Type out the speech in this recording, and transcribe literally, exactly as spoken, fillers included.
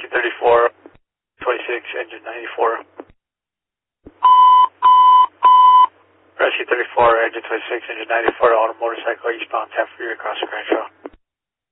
Rescue thirty-four, twenty-six, engine ninety-four. Rescue thirty-four, engine twenty-six, engine ninety-four, on a motorcycle eastbound, ten for you across the Grand Trail.